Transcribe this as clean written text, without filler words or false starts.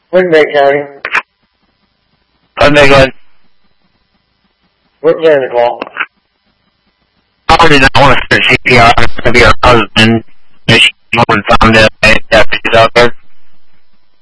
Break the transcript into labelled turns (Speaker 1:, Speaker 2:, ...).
Speaker 1: Wouldn't Bay County.
Speaker 2: Wouldn't Bay County.
Speaker 1: What's there to call?
Speaker 2: I did not want to start CPR. Maybe her husband, and she found that she's out there.